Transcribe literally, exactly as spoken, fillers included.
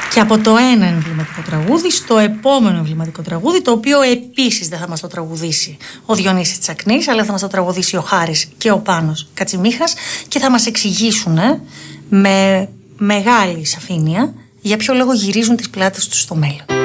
Και από το ένα εμβληματικό τραγούδι στο επόμενο εμβληματικό τραγούδι, το οποίο επίσης δεν θα μας το τραγουδήσει ο Διονύσης Τσακνής, αλλά θα μας το τραγουδήσει ο Χάρης και ο Πάνος Κατσιμίχας και θα μας εξηγήσουν ε, με μεγάλη σαφήνεια για ποιο λόγο γυρίζουν τις πλάτες τους στο μέλλον.